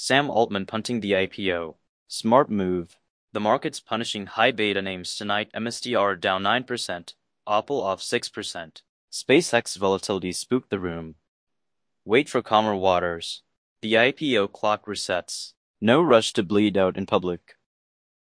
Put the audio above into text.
Sam Altman punting the IPO. Smart move. The market's punishing high beta names tonight. MSTR down 9%, Apple off 6%. SpaceX volatility spooked the room. Wait for calmer waters. The IPO clock resets. No rush to bleed out in public.